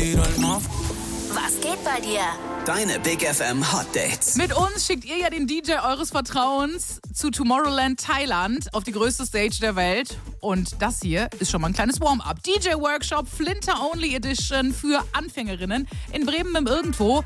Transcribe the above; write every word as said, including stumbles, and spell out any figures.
Was geht bei dir? Deine Big F M Hot Dates. Mit uns schickt ihr ja den D J eures Vertrauens zu Tomorrowland Thailand auf die größte Stage der Welt. Und das hier ist schon mal ein kleines Warm-up. D J-Workshop Flinter Only Edition für Anfängerinnen in Bremen im Irgendwo.